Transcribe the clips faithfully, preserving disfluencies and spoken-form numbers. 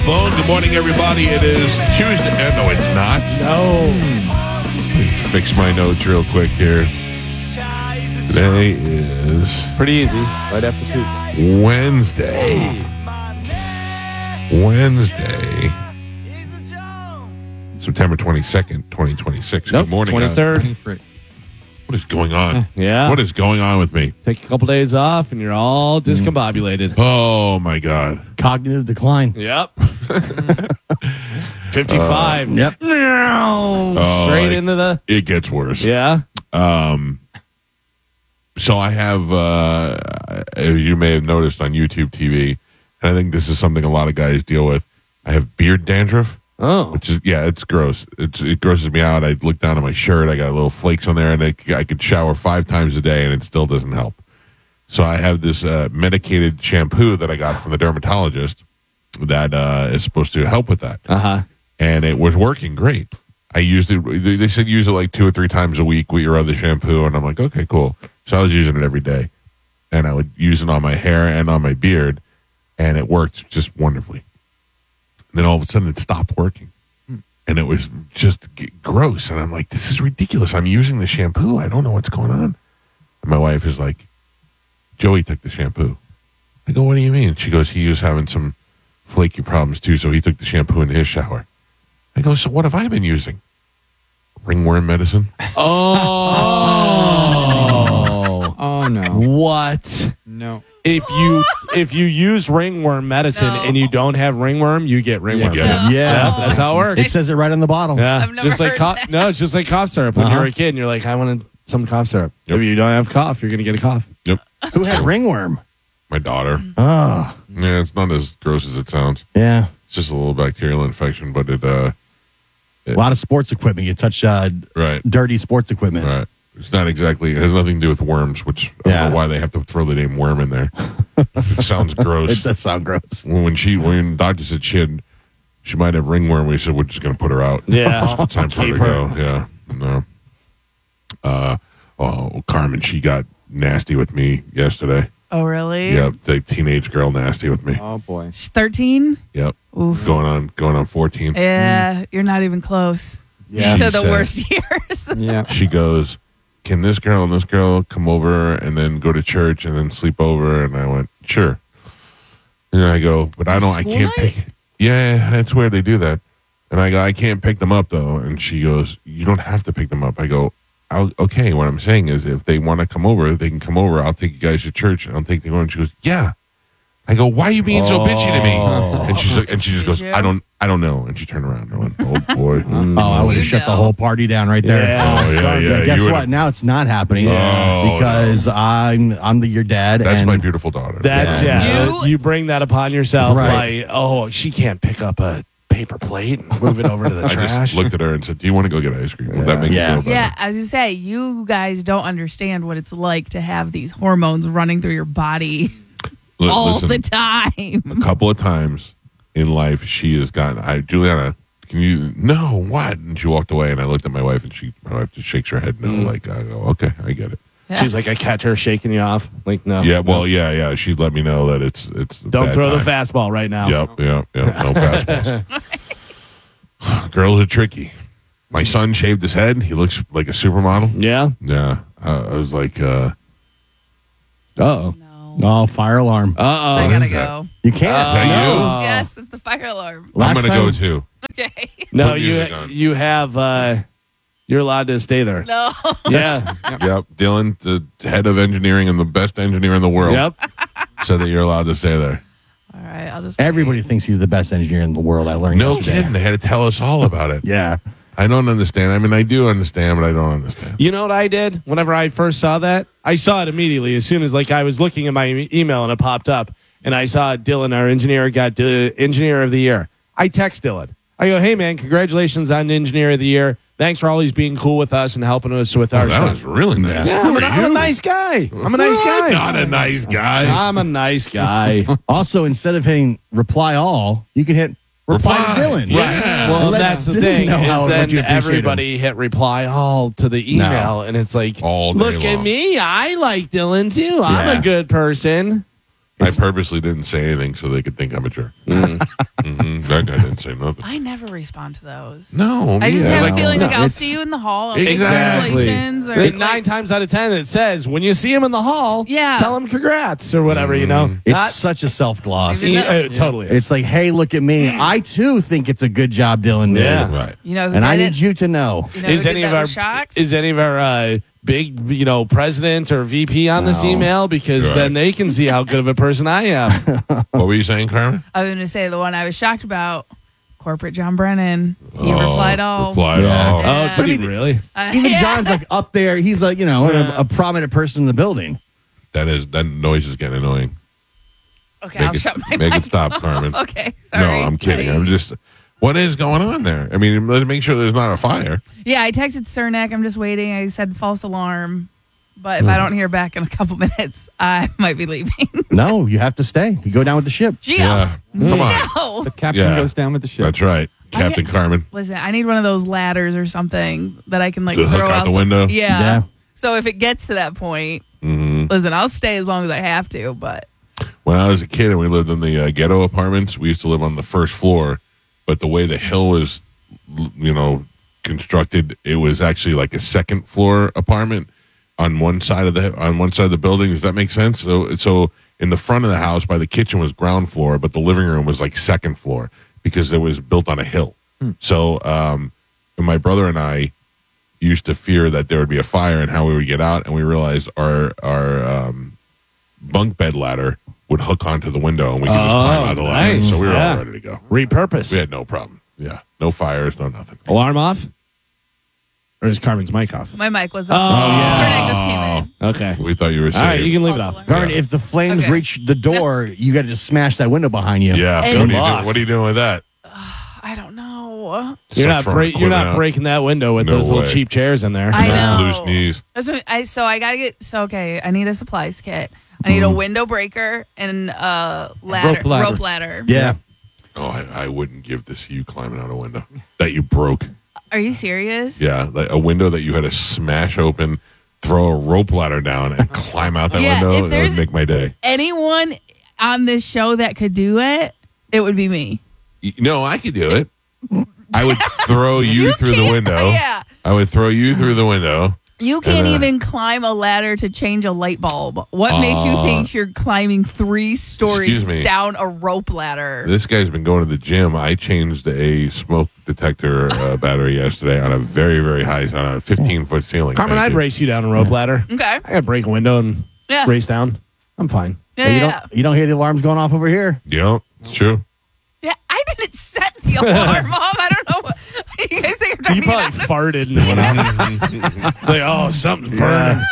Boom. Good morning, everybody. It is Tuesday. Uh, no, it's not. No. Fix my notes real quick here. Today is Pretty easy. Right after two. Wednesday. Wednesday. September twenty-second, twenty twenty-six. Nope, Good morning. twenty-third. guys. What is going on? Yeah. What is going on with me? Take a couple days off and you're all discombobulated. Oh, my God. Cognitive decline. Yep. fifty-five. Uh, yep. Straight it- into the. It gets worse. Yeah. So I have, uh, you may have noticed on YouTube T V, and I think this is something a lot of guys deal with. I have beard dandruff, Oh. which is, yeah, it's gross. It's, it grosses me out. I look down at my shirt. I got little flakes on there, and I, I could shower five times a day, and it still doesn't help. So I have this uh, medicated shampoo that I got from the dermatologist that uh, is supposed to help with that. Uh huh. And it was working great. I used it. They said use it like two or three times a week with your other shampoo, and I'm like, okay, cool. So I was using it every day, and I would use it on my hair and on my beard, and it worked just wonderfully. Then all of a sudden, it stopped working, and it was just g- gross. And I'm like, this is ridiculous. I'm using the shampoo. I don't know what's going on. And my wife is like, Joey took the shampoo. I go, what do you mean? She goes, he was having some flaky problems too, so he took the shampoo in his shower. I go, so what have I been using? Ringworm medicine? Oh. Oh no. What? No. If you if you use ringworm medicine No. and you don't have ringworm, you get ringworm. get Yeah, it. Yeah. that's how it works. It says it right on the bottle. Yeah, I've never just like heard cough. that. No, it's just like cough syrup. When Uh-huh. you're a kid, and you're like, I wanted some cough syrup. Yep. If you don't have cough, you're gonna get a cough. Yep. Who had ringworm? My daughter. Oh, Yeah, it's not as gross as it sounds. yeah. It's just a little bacterial infection, but it, uh, A lot of sports equipment. You touch uh, right, dirty sports equipment. right. It's not exactly, it has nothing to do with worms, which I Yeah. don't know why they have to throw the name worm in there. It sounds It gross. does sound gross. When she, when the doctor said she had, she might have ringworm, we said, we're just going to put her out. Yeah, It's time for her to Keep go. Yeah. No. Uh, oh, Carmen, she got nasty with me yesterday. Oh, really? Yep. The teenage girl nasty with me. Oh boy. She's thirteen? Yep. Oof. Going on, going on fourteen. Yeah, you're not even close Yeah. She to the said- worst years. Yeah. She goes, can this girl and this girl come over and then go to church and then sleep over? And I went, sure. And I go, but I don't, I School can't night? pick. Yeah, that's where they do that. And I go, I can't pick them up though. And she goes, you don't have to pick them up. I go, I'll, okay. What I'm saying is if they want to come over, they can come over. I'll take you guys to church and I'll take them over. And she goes, yeah. I go, why are you being so bitchy to me? Oh. And she's like, and she just goes, Did you? I don't, I don't know. And she turned around and I went, oh boy. Oh, I would You have shut the know. whole party down right there. Yeah. Oh, yeah, yeah. Guess you what? would've- Now it's not happening Oh, because I'm I'm the your dad. That's and my beautiful daughter. that's Yeah. yeah. You- You, bring that upon yourself. Right. Like, oh, she can't pick up a paper plate and move it over to the I trash. just looked at her and said, do you want to go get ice cream? Will that make Yeah. you feel better? Yeah, as you say, you guys don't understand what it's like to have these hormones running through your body Li- all listen, the time. a couple of times in life, she has gotten, I, Juliana, can you, no, what? And she walked away and I looked at my wife and she, my wife just shakes her head no. Mm. Like, I go, okay, I get it. She's like, I catch her shaking you off. Like, no. Yeah, well, yeah, yeah. She let me know that it's, it's, a Don't bad throw the time. fastball right now. Yep, yep, yep. No fastballs. Girls are tricky. My son shaved his head. He looks like a supermodel. Yeah. Yeah. Uh, I was like, uh, Uh-oh. No. Oh, fire alarm. Uh-oh. I What gotta is that? go. You can't. that you? Oh. Yes, it's the fire alarm. I'm Last going to go time- too. Okay. No, Put you music on. you have uh you're allowed to stay there. No. Yeah. Yep. Dylan, the head of engineering and the best engineer in the world, Yep. said that you're allowed to stay there. All right, I'll just Everybody thinks he's the best engineer in the world. I learned No yesterday. kidding. They had to tell us all about it. Yeah. I don't understand. I mean, I do understand, but I don't understand. You know what I did whenever I first saw that? I saw it immediately as soon as like I was looking at my e- email and it popped up and I saw Dylan, our engineer, got uh, engineer of the year. I text Dylan. I go, hey man, congratulations on engineer of the year. Thanks for always being cool with us and helping us with Oh, our that stuff. was really nice. Yeah, Who I'm, are a, I'm a you? nice guy. I'm a nice What? guy. Not a nice guy. I'm a nice guy. Also, instead of hitting reply all, you can hit reply, Reply. to Dylan. Yeah. Well, Let that's the Dylan thing know how is much then you appreciate everybody hit reply all to the email, and it's like, All day look at long. me, I like Dylan too. I'm Yeah. a good person. I purposely didn't say anything so they could think I'm a jerk. Mm-hmm. That guy didn't say nothing. I never respond to those. No, I just yeah, have like- a feeling no, like I'll it's- see you in the hall. I'll Exactly. Congratulations. Or And like- nine times out of ten, it says when you see him in the hall, Yeah. tell him congrats or whatever. You know, It's Not- such a self gloss. Maybe Yeah, it totally is. It's like, hey, look at me. I too think it's a good job Dylan did. Yeah. Right. You know who And did I it? need you to know. You know is who any did of that our with Shocks? is any of our uh, big you know president or V P on this No. email because Right. then they can see how good of a person I am. What were you saying, Carmen? I was going to say the one I was shocked about. Corporate John Brennan. He Oh, replied all. Replied Yeah. all. Oh, Yeah. did he I mean- really? Uh, Even yeah. John's like up there. He's like, you know, a, a prominent person in the building. That is that noise is getting annoying. Okay, Make I'll it- shut my make it mic stop, off. Carmen. Okay, sorry. No, I'm kidding. I'm just. What is going on there? I mean, let's make sure there's not a fire. Yeah, I texted Cernak. I'm just waiting. I said false alarm. But if I don't hear back in a couple minutes, I might be leaving. No, you have to stay. You go down with the ship. Gio. Yeah. Come on. No. The captain Yeah. goes down with the ship. That's right, Captain get- Carmen. Listen, I need one of those ladders or something that I can like To hook throw out the window? Yeah. Yeah. So if it gets to that point, hmm listen, I'll stay as long as I have to. But When I was a kid and we lived in the uh, ghetto apartments, we used to live on the first floor, but the way the hill was, l- you know, constructed, it was actually like a second floor apartment on one side of the on one side of the building. Does that make sense? So, so in the front of the house, by the kitchen was ground floor, but the living room was like second floor because it was built on a hill. So, um, and my brother and I used to fear that there would be a fire and how we would get out, and we realized our our um, bunk bed ladder would hook onto the window and we could just Oh, climb out the ladder. nice. So we were Yeah. all ready to go. Repurpose. We had no problem. Yeah. No fires, no nothing. Alarm off? Or is Carmen's mic off? my mic was Oh, on. yeah. Cernak just came in. Okay. We thought you were All saying. right, you can leave it False off. alarm. Darn, Yeah. if the flames Okay. reach the door, you got to just smash that window behind you. yeah. And- What are, you luck. doing, what are you doing with that? I don't know. You're Start not throwing break, you're equipment not out. breaking that window with No those little way. cheap chairs in there. I No know. loose knees. That's what I so I gotta get so okay. I need a supplies kit. I need a window breaker and a ladder, Rope ladder. rope ladder. Yeah. Oh, I, I wouldn't give this you climbing out a window that you broke. Are you serious? Yeah. Like a window that you had to smash open, throw a rope ladder down, and climb out that Yeah, if window. That would there's- make my day. Anyone on this show that could do it, it would be me. Y- No, I could do it. I would throw you, through the can't- window. Yeah. I would throw you through the window. You can't uh, even climb a ladder to change a light bulb. What makes you Uh, think you're climbing three stories excuse me. down a rope ladder? This guy's been going to the gym. I changed a smoke detector uh, battery yesterday on a very, very high, on a fifteen foot ceiling. Carmen, Thank I'd you. race you down a rope ladder. Okay. I gotta break a window and Yeah. race down. I'm fine. Yeah, you, yeah, don't, you don't hear the alarms going off over here? Yeah, it's true. yeah. I didn't set the alarm off. I don't know. What, you guys think I'm You talking probably about? farted and it went off. It's like, oh, something's burning.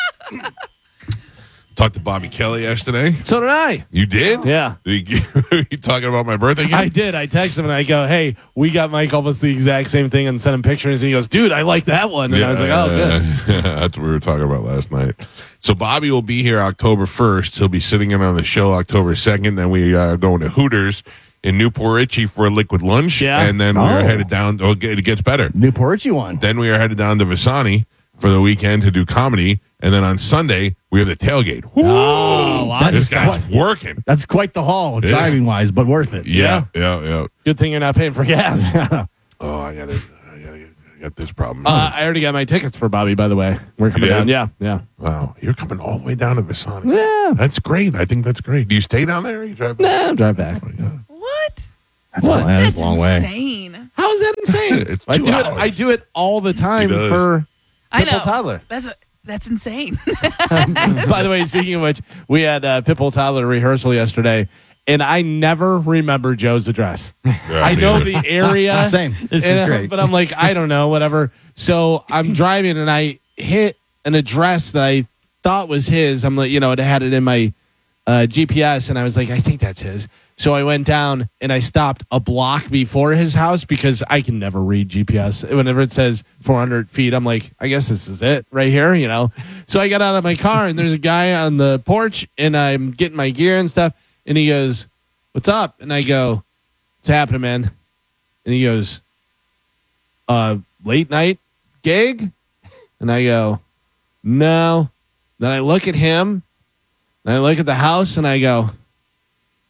Talked to Bobby Kelly yesterday. So did I. You did? Yeah. Did you, you talking about my birthday gift? I did. I texted him and I go, hey, we got Mike almost the exact same thing and sent him pictures. And he goes, dude, I like that one. And I was like, oh, good. That's what we were talking about last night. So Bobby will be here October first. He'll be sitting in on the show October second. Then we are going to Hooters in Newport Richie for a liquid lunch. Yeah. And then Oh. we're headed down. Oh, it gets better. New Porchy one. Then we are headed down to Visani for the weekend to do comedy. And then on Sunday, we have the tailgate. Woo! Oh, wow. This That's guy's quite- working. That's quite the haul, is. driving wise, but worth it. Yeah, yeah, yeah. Good thing you're not paying for gas. uh, Oh, I got it. I got, I got this problem. I already got my tickets for Bobby, by the way. We're coming did? down. Yeah, yeah. Wow, you're coming all the way down to Visani. Yeah. That's great. I think that's great. Do you stay down there? Or you drive? Nah, drive back. What? That's, a, long- that's That's a long way. insane. How is that insane? It's I two do it. hours. I do it all the time He does. for I Pitbull know. Toddler. That's what, that's insane. By the way, speaking of which, we had uh, Pitbull Toddler rehearsal yesterday, and I never remember Joe's address. Yeah, I me know either. the area. Same. This and, is uh, great. But I'm like, I don't know, whatever. So I'm driving, and I hit an address that I thought was his. I'm like, you know, it had it in my uh, G P S, and I was like, I think that's his. So I went down and I stopped a block before his house because I can never read G P S. Whenever it says four hundred feet, I'm like, I guess this is it right here, you know? So I got out of my car and there's a guy on the porch and I'm getting my gear and stuff. And he goes, what's up? And I go, what's happening, man? And he goes, uh, late night gig? And I go, no. Then I look at him, and I look at the house and I go,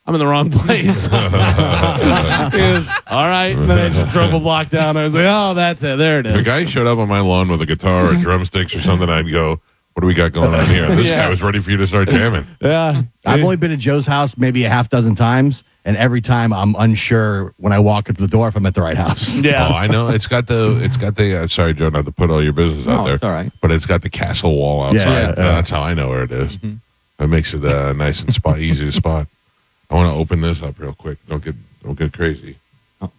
I'm in the wrong place. He goes, all right. And then I just drove a block down. I was like, oh, that's it. There it If a is. guy showed up on my lawn with a guitar or drumsticks or something, I'd go, what do we got going on here? And this Yeah. guy was ready for you to start jamming. Yeah. I've only been to Joe's house maybe a half dozen times, and every time I'm unsure when I walk up to the door if I'm at the right house. Yeah. Oh, I know. It's got the, it's got the, uh, sorry, Joe, not to put all your business out No, there. it's all right. But it's got the castle wall outside. Yeah, yeah, Uh, yeah. That's how I know where it is. It makes it uh, nice and spot, easy to spot. I want to open this up real quick. Don't get, don't get crazy. Oh.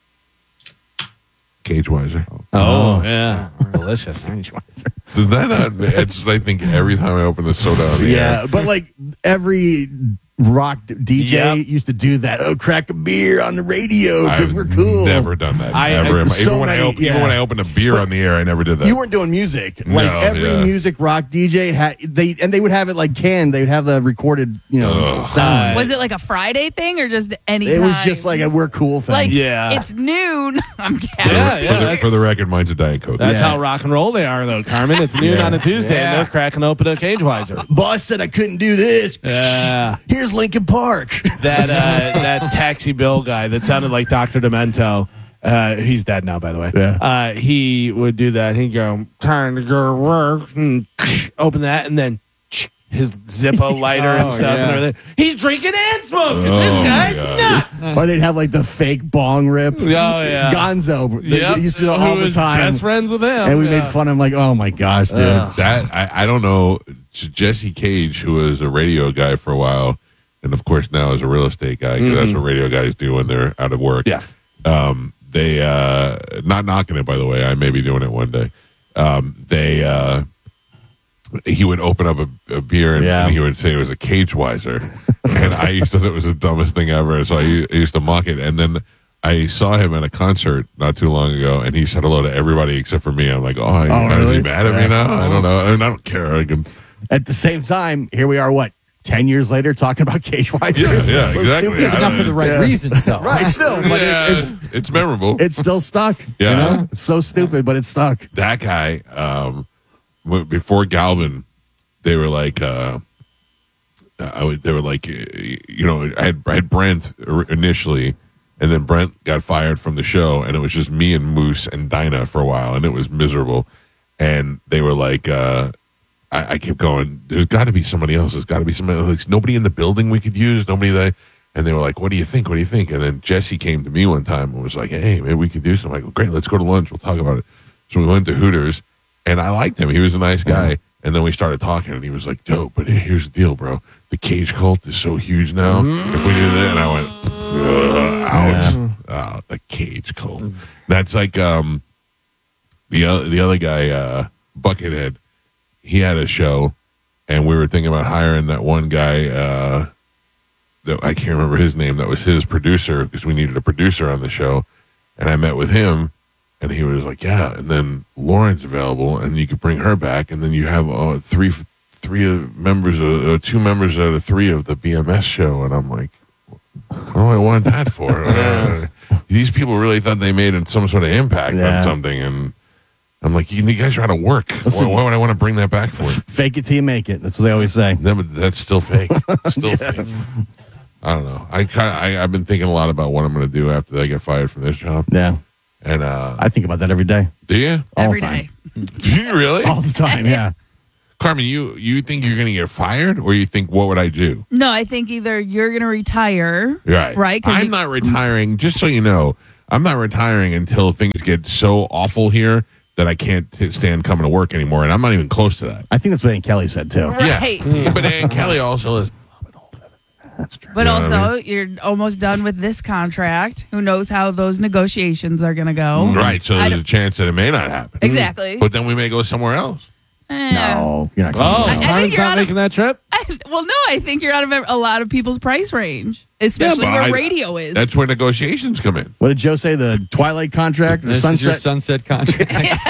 Cage Wiser. Oh, yeah. Delicious. Does that not, it's, I think every time I open the soda on the Yeah, air. but like every rock D J Yep. used to do that. Oh, crack a beer on the radio because I've we're cool. never done that. I- ever. in my- so even, when I many- open, yeah. even when I opened a beer on the air, I never did that. You weren't doing music. Like No, every yeah. music rock D J had they and they would have it like canned. They would have the recorded, you know, Ugh. sound. Was it like a Friday thing or just any it was time? just like a we're cool thing. like Yeah. it's noon. I'm for, kidding. the, Yeah, for, yeah, the, that's- for the record, mine's a Diet Coke. That's Yeah. how rock and roll they are, though, Carmen. It's noon Yeah. on a Tuesday, Yeah. and they're cracking open a Cage Wiser. Boss said I couldn't do this. Yeah. Here's Lincoln Park. That uh, that Taxi Bill guy that sounded like Doctor Demento. Uh, he's dead now, by the way. Yeah. Uh, he would do that. He'd go, time to go to work, and open that, and then his Zippo lighter and Oh, stuff and yeah. everything. He's drinking and smoking. Oh, this my guy's God. nuts. Or they'd have like the fake bong rip. Oh, yeah. Gonzo. They Yep. used to do it Who all the was time. Best friends with him. And we Yeah. made fun of him like, oh my gosh, dude. Ugh. That I, I don't know. Jesse Cage, who was a radio guy for a while, and of course now is a real estate guy because that's what radio guys do when they're out of work. Yeah. Um, they uh, not knocking it, by the way. I may be doing it one day. Um, they uh, he would open up a, a beer and, Yeah. and he would say it was a Cage Wiser, and I used to think it was the dumbest thing ever. So I, u- I used to mock it, and then I saw him at a concert not too long ago, and he said hello to everybody except for me. I'm like, oh, Oh, is really? he mad at me Yeah. now? I don't know. I, mean, I don't care. I can. At the same time, here we are, what, ten years later, talking about Cage Wiser? Yeah, It's yeah, so exactly. stupid. I Not for the right Yeah. reasons, though. Right, still, but yeah, it, it's, it's it's memorable. it's still stuck. Yeah. You know? It's so stupid, but it's stuck. that guy, um, w- before Galvin, they were like, uh, I would, they were like, uh, you know, I had, I had Brent or- initially, and then Brent got fired from the show, and it was just me and Moose and Dinah for a while, and it was miserable. And they were like, uh, I, I kept going, there's got to be somebody else. There's got to be somebody else. Like, nobody in the building we could use. Nobody that. And they were like, what do you think? What do you think? And then Jesse came to me one time and was like, hey, maybe we could do something. I'm like, well, great, let's go to lunch. We'll talk about it. So we went to Hooters, and I liked him. He was a nice guy. And then we started talking, and he was like, Joe, but here's the deal, bro. The Cage cult is so huge now. If we do that, and I went, "Ugh, ouch. Oh, the Cage cult. That's like um, the, other, the other guy, uh, Buckethead. He had a show, and we were thinking about hiring that one guy. Uh, that I can't remember his name. That was his producer because we needed a producer on the show. And I met with him, and he was like, "Yeah." And then Lauren's available, and you could bring her back, and then you have uh, three, three of members, of, uh, two members out of three of the B M S show. And I'm like, "What do I want that for?" uh, these people really thought they made some sort of impact Yeah. on something, and I'm like, "You guys are out of work. Why, Listen. why would I want to bring that back for?" Fake it till you make it. That's what they always say. No, but that's still fake. Still fake. I don't know. I kind of, I, I've been thinking a lot about what I'm going to do after I get fired from this job. Yeah. And uh, I think about that every day. do you? All Every the time. day. Do you really? All the time, yeah. Carmen, you you think you're going to get fired, or you think what would I do? No, I think either you're going to retire. Right. Right, 'cause I'm you- not retiring. Just so you know, I'm not retiring until things get so awful here that I can't t- stand coming to work anymore, and I'm not even close to that. I think that's what Aunt Kelly said, too. Right. Yeah. But Aunt Kelly also is. That's true. But You know what also, I you're almost done with this contract. Who knows how those negotiations are going to go? Right. So I there's don't- a chance that it may not happen. Exactly. But then we may go somewhere else. Eh. No, you're not going Oh, I- I think Carmen's you're not out of- making that trip? Well, no, I think you're out of a lot of people's price range, especially but where I- radio is. That's where negotiations come in. What did Joe say? The Twilight contract? Or This sunset? is your sunset contract.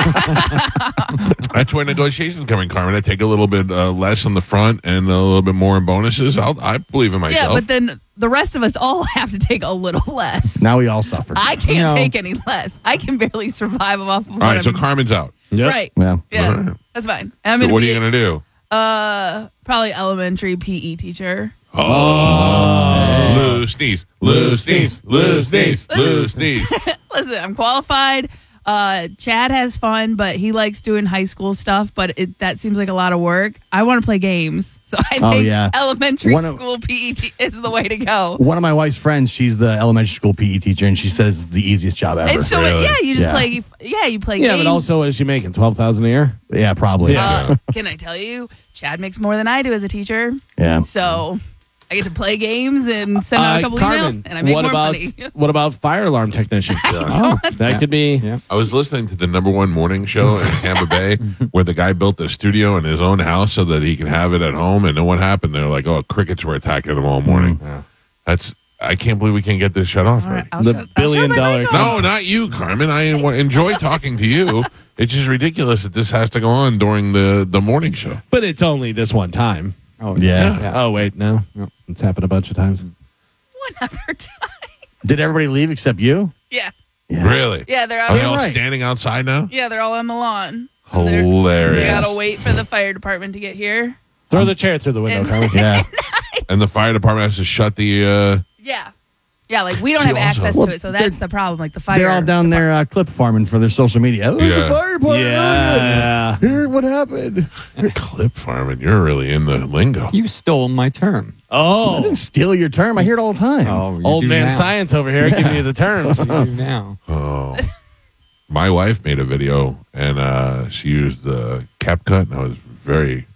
That's where negotiations come in, Carmen. I take a little bit uh, less on the front and a little bit more in bonuses. I'll, I believe in yeah, myself. but then the rest of us all have to take a little less. Now we all suffer. I can't No. take any less. I can barely survive off of what All right, so I'm Carmen's out. Yep. right. yeah. Yeah, All right. that's fine. I'm So gonna what are be you going to do? uh probably elementary P E teacher. Oh, Lou sneeze, Lou sneeze, Lou sneeze, Lou sneeze. Listen, I'm qualified. Uh, Chad has fun, but he likes doing high school stuff. But it, that seems like a lot of work. I want to play games, so I Oh, think yeah. elementary One of- school P E T is the way to go. One of my wife's friends, she's the elementary school P E teacher, and she says it's the easiest job ever. And so Really? yeah, you just Yeah. play. Yeah, you play. Yeah, games. but also, what is she making? twelve thousand a year? yeah, probably. Yeah. Uh, can I tell you, Chad makes more than I do as a teacher. Yeah. So I get to play games and send out a Uh, couple Carmen, emails, and I make what more about money. what about fire alarm technician? Oh, That could be. Yeah. I was listening to the number one morning show in Tampa Bay where the guy built a studio in his own house so that he can have it at home. And then what happened? They're like, oh, crickets were attacking him all morning. That's, I can't believe we can't get this shut off All right, already. I'll The shut- I'll billion shut my dollar mic company. off. No, not you, Carmen. I en- enjoy talking to you. It's just ridiculous that this has to go on during the, the morning show. But it's only this one time. Oh, Yeah. Oh wait, no, Yep. it's happened a bunch of times. One other time. Did everybody leave except you? Yeah, Yeah. Really? yeah, they're out. Are they all right. standing outside now? Yeah, they're all on the lawn. They're- They Hilarious. gotta wait for the fire department to get here. Throw the chair through the window, And- Carmen. Yeah. And the fire department has to shut the. Uh, Yeah, yeah, like we don't See, have also- access Well, to it, so that's the problem. Like the fire. They're all down there uh, clip farming for their social media. Oh, Yeah. the fire department. Yeah. Here, what happened? clip farming. You're really in the lingo. You stole my term. I Oh, didn't steal your term. I hear it all the time. Oh, you old do man now. science over here giving you the terms. You do now. Oh. My wife made a video and uh, she used the CapCut, and I was very,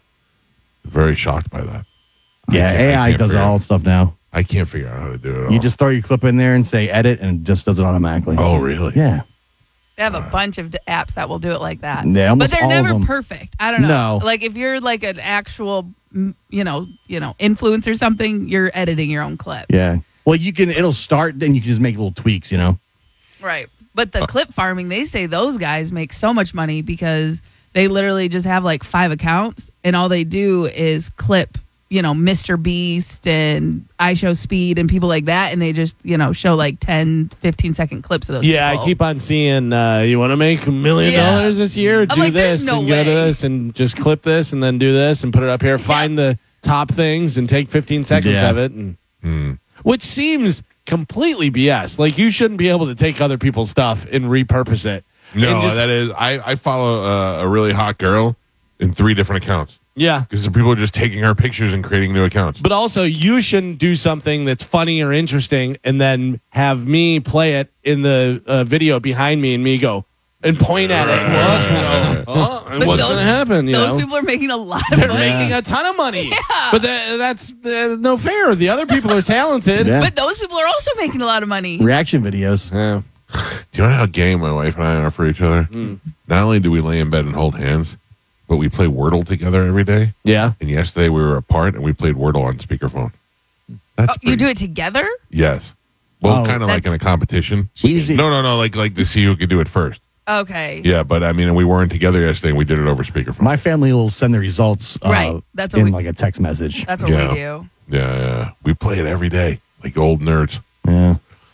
very shocked by that. Yeah, I can't- I A I can't does figure- all stuff now. I can't figure out how to do it. At You all. just throw your clip in there and say edit, and it just does it automatically. Oh, really? Yeah. They have a bunch of d- apps that will do it like that. Yeah, almost but they're all of never them. perfect. I don't know. No. Like if you're like an actual, mm, you know, you know, influence or something, you're editing your own clip. Yeah. Well, you can. It'll start, then you can just make little tweaks. You know. Right. But the clip farming, they say those guys make so much money because they literally just have like five accounts and all they do is clip, you know, Mister Beast and I Show Speed and people like that. And they just, you know, show like ten, fifteen second clips of those. Yeah, people. I keep on seeing. Uh, you want to make a million Yeah. dollars this year? Do like, there's this no and go to way. this and just clip this and then do this and put it up here. Find the top things and take fifteen seconds Yeah. of it, and Hmm. which seems completely B S. Like you shouldn't be able to take other people's stuff and repurpose it. No, And just- that is. I, I follow uh, a really hot girl in three different accounts yeah. because the people are just taking her pictures and creating new accounts. But also, you shouldn't do something that's funny or interesting and then have me play it in the uh, video behind me and me go and point at it. What? You know, oh, and But what's those- going to happen? You Those know? people are making a lot of They're money. making a ton of money. But that, that's uh, no fair. The other people are talented. Yeah. But those people are also making a lot of money. Reaction videos. Yeah. Do you know how gay my wife and I are for each other? Hmm. Not only do we lay in bed and hold hands, but we play Wordle together every day. Yeah. And yesterday we were apart and we played Wordle on speakerphone. That's Oh, you pretty- do it together? Yes. Well, Oh, kind of like in that's- a competition. We usually, No, no, no. Like like to see who could do it first. Okay. Yeah, but I mean, we weren't together yesterday. and We did it over speakerphone. my family will send the results uh, Right. That's what in we- like a text message. That's what Yeah. we do. yeah, yeah. We play it every day, like old nerds. Yeah.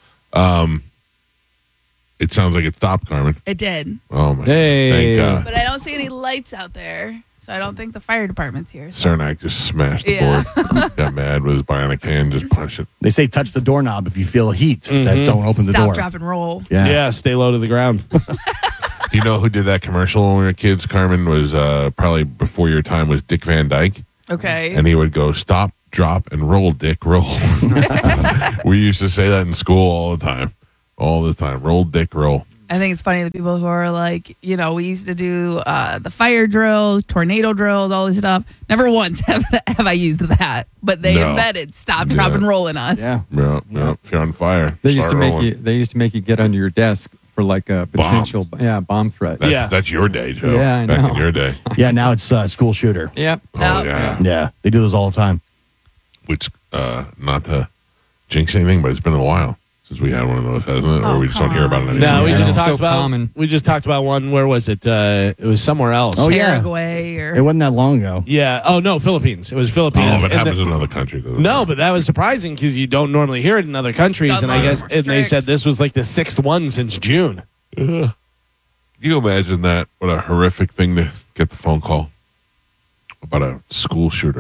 It sounds like it stopped, Carmen. It did. Oh my! Hey. Thank God. But I don't see any lights out there. So I don't think the fire department's here. So. Cernak just smashed the Yeah. board. Got mad with his bionic hand, just punched it. They say touch the doorknob if you feel heat. That don't open the Stop, door. drop, and roll. Yeah. Yeah. Stay low to the ground. You know who did that commercial when we were kids? Carmen was uh, probably before your time. Was Dick Van Dyke, Okay. and he would go stop, drop, and roll. Dick, roll. We used to say that in school all the time, all the time. Roll, Dick, roll. I think it's funny the people who are like, you know, we used to do uh, the fire drills, tornado drills, all this stuff. Never once have have I used that, but they No. embedded stop, drop, Yeah. and roll in us. Yeah. Yeah, yeah. If you're on fire, They used start to make rolling. you. They used to make you get under your desk for like a potential, yeah, bomb threat. That's, Yeah. that's your day, Joe. Yeah, I Back know. in your day. Yeah, now it's uh, school shooter. Yep. Oh, Oh, yeah. Yeah, they do those all the time. Which, uh, not to jinx anything, but it's been a while since we had one of those, hasn't it? Oh, or we just don't come hear about it on. anymore. No, we Yeah. just It's talked so about. common. We just talked about one. Where was it? Uh, it was somewhere else. Oh, yeah. Paraguay or It wasn't that long ago. Yeah. Oh no, Philippines. It was Philippines. Oh, if it And happens the- in another country. doesn't no, matter. but that was surprising because you don't normally hear it in other countries, Gun and I laws guess are and they strict. said this was like the sixth one since June. Ugh. Can you imagine that? What a horrific thing to get the phone call about a school shooter.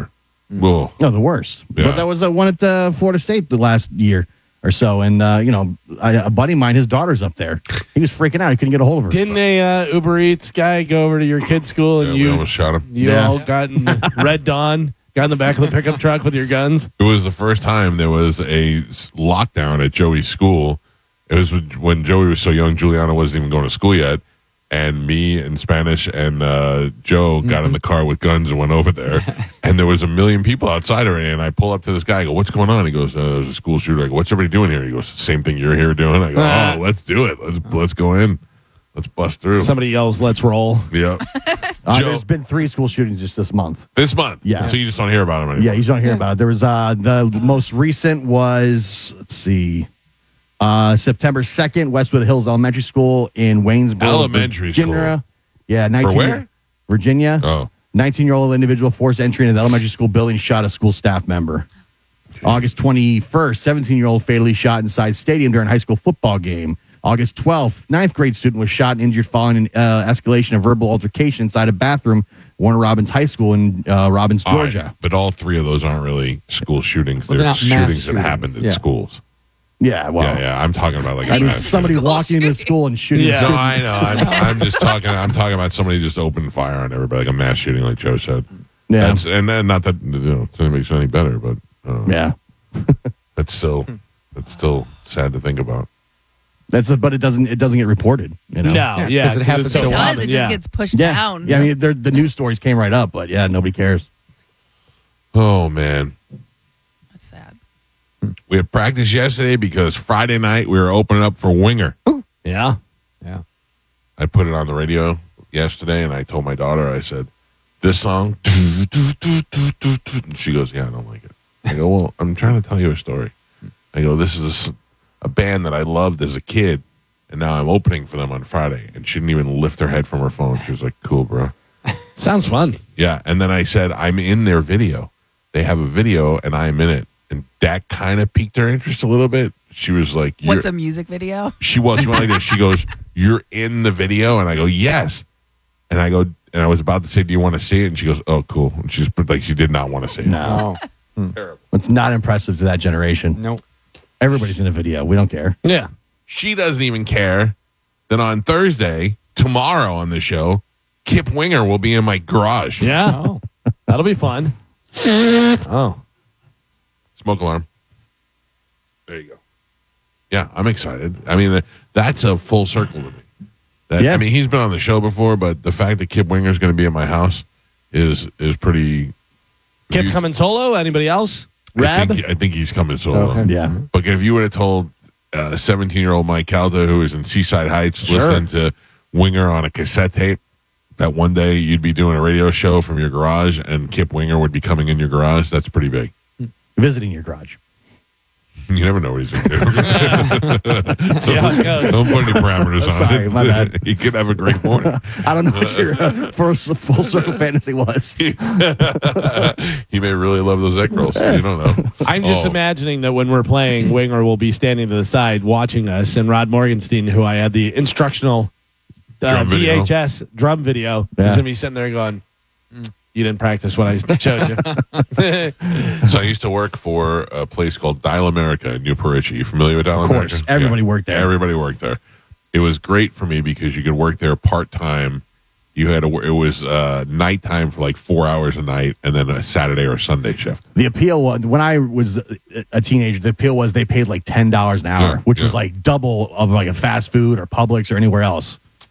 Whoa. No, the worst. Yeah. But that was the one at uh, Florida State the last year or so. And, uh, you know, I, a buddy of mine, his daughter's up there. He was freaking out. He couldn't get a hold of her. Didn't a uh, Uber Eats guy go over to your kid's school and Yeah, we you almost shot him. you Yeah. all got in Red Dawn, got in the back of the pickup truck with your guns? It was the first time there was a s- lockdown at Joey's school. It was when Joey was so young, Juliana wasn't even going to school yet. And me and Spanish and uh, Joe got in the car with guns and went over there. And there was a million people outside already. And I pull up to this guy. I go, "What's going on?" He goes, uh, "There's a school shooter." I go, "What's everybody doing here?" He goes, "Same thing you're here doing." I go, "Oh, let's do it. Let's let's go in. Let's bust through." Somebody yells, "Let's roll." Yeah. Uh, Joe, there's been three school shootings just this month. this month. Yeah. So you just don't hear about them anymore. Yeah, you don't hear about it. There was uh, the most recent was, let's see, uh, September second, Westwood Hills Elementary School in Waynesboro, Elementary Virginia. school. Yeah, nineteen where? Virginia. Oh. nineteen-year-old individual forced entry into the elementary school building, shot a school staff member. August twenty-first, seventeen-year-old fatally shot inside stadium during a high school football game. August twelfth, ninth grade student was shot and injured following an uh, escalation of verbal altercation inside a bathroom, Warner Robins High School in uh, Robbins, All right, Georgia. but all three of those aren't really school shootings. Well, They're they're not mass shootings that shootings. happened in Yeah. schools. Yeah, well, yeah, yeah. I'm talking about like I a mean, mass somebody School walking into a shooting. school and shooting. Yeah. a No, student. I know. I'm, I'm just talking. I'm talking about somebody just opened fire on everybody, like a mass shooting, like Joe said. Yeah. That's, and then not that you know, it makes it any better, but uh, Yeah, that's still that's still sad to think about. that's a, but it doesn't it doesn't get reported. You know? No, Yeah, yeah, 'cause it happens it's so It does. common, It just yeah. gets pushed Yeah, down. yeah. I mean, they're- the news stories came right up, but yeah, nobody cares. Oh man, That's sad. we had practice yesterday because Friday night we were opening up for Winger. Yeah. Yeah. I put it on the radio yesterday, and I told my daughter, I said, "This song," and she goes, "Yeah, I don't like it." I go, "Well, I'm trying to tell you a story." I go, "This is a s- a, band that I loved as a kid, and now I'm opening for them on Friday." And she didn't even lift her head from her phone. She was like, "Cool, bro." Sounds fun. Yeah, and then I said, "I'm in their video. They have a video, and I'm in it." And that kind of piqued her interest a little bit. She was like, What's "You're-" a music video? She was. She went like this. She goes, "You're in the video," and I go, "Yes." And I go, and I was about to say, "Do you want to see it?" And she goes, "Oh, cool." And she's like, she did not want to see it. No, Oh, Terrible. it's not impressive to that generation. no. Everybody's in a video. We don't care. Yeah. She doesn't even care that on Thursday, tomorrow on the show, Kip Winger will be in my garage. Yeah. Oh. That'll be fun. Oh. Smoke alarm. There you go. Yeah, I'm excited. I mean, that's a full circle to me. That, Yeah. I mean, he's been on the show before, but the fact that Kip Winger is going to be at my house is is pretty. Kip you- coming solo? Anybody else? I Rab? think, I think he's coming solo. Okay. Yeah, But if you would have told uh, seventeen-year-old Mike Calda, who is in Seaside Heights, Sure. listening to Winger on a cassette tape, that one day you'd be doing a radio show from your garage and Kip Winger would be coming in your garage, that's pretty big. visiting your garage. You never know what he's going to do. See how it goes. Don't put any parameters on Sorry, it. my bad. He could have a great morning. I don't know what your uh, first full circle fantasy was. He may really love those egg rolls. You don't know. I'm just Oh. imagining that when we're playing, Winger will be standing to the side watching us, and Rod Morgenstein, who I had the instructional uh, Drum V video. H S drum video, Yeah. is going to be sitting there going, "Mm, you didn't practice what I showed you." So I used to work for a place called Dial America in New Perici. You familiar with Dial Of America? course, everybody worked there. Everybody worked there. It was great for me because you could work there part time. You had to. wor- It was uh, nighttime for like four hours a night, and then a Saturday or Sunday shift. The appeal was when I was a teenager. The appeal was they paid like ten dollars an hour, Yeah, which was yeah. like double of like a fast food or Publix or anywhere else.